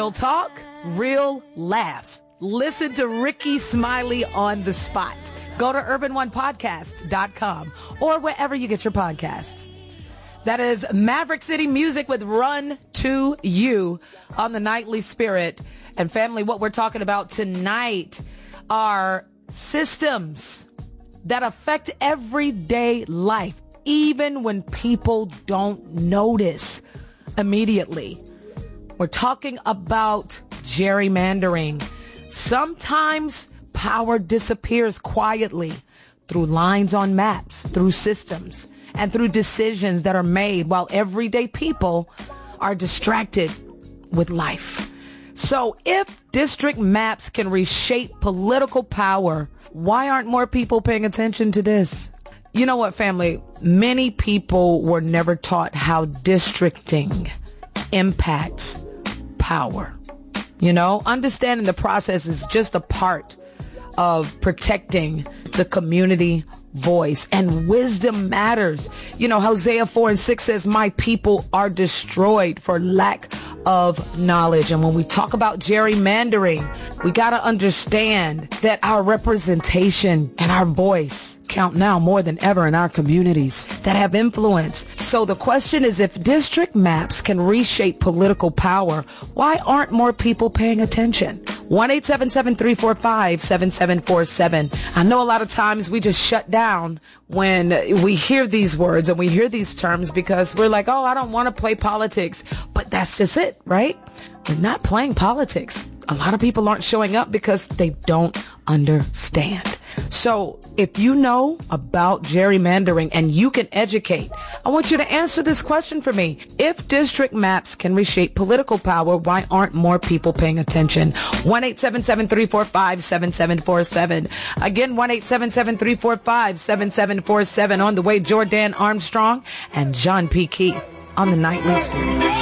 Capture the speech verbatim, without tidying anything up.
Real talk, real laughs. Listen to Ricky Smiley on the spot. Go to urban one podcast dot com or wherever you get your podcasts. That is Maverick City Music with Run to You on the Nightly Spirit. And family, what we're talking about tonight are systems that affect everyday life, even when people don't notice immediately. We're talking about gerrymandering. Sometimes power disappears quietly through lines on maps, through systems, and through decisions that are made while everyday people are distracted with life. So if district maps can reshape political power, why aren't more people paying attention to this? You know what, family? Many people were never taught how districting impacts power. You know, understanding the process is just a part of protecting the community voice, and wisdom matters. You know, Hosea four and six says, my people are destroyed for lack of knowledge. And when we talk about gerrymandering, we got to understand that our representation and our voice count now more than ever in our communities that have influence. So the question is, if district maps can reshape political power, why aren't more people paying attention? one eight seven seven, three four five, seven seven four seven. I know a lot of times we just shut down when we hear these words and we hear these terms because we're like, oh, I don't want to play politics. But that's just it, right? We're not playing politics. A lot of people aren't showing up because they don't understand. So if you know about gerrymandering and you can educate, I want you to answer this question for me. If district maps can reshape political power, why aren't more people paying attention? one eight seven seven, three four five, seven seven four seven. Again, one eight seven seven, three four five, seven seven four seven. On the way, Jordan Armstrong and John P. Key on the Nightly Spirit.